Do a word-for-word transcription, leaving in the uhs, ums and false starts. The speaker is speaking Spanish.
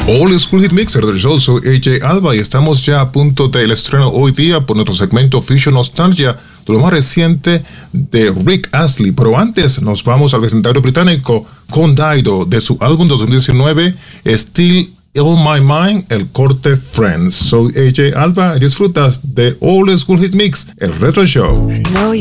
Old School Hit Mixer del show, soy A J Alba y estamos ya a punto del estreno hoy día por nuestro segmento Fusion Nostalgia de lo más reciente de Rick Astley. Pero antes nos vamos al vecindario británico con Dido de su álbum dos mil diecinueve Still On My Mind, el corte Friends. Soy A J Alba y disfrutas de Old School Hit Mix, el Retro Show. No.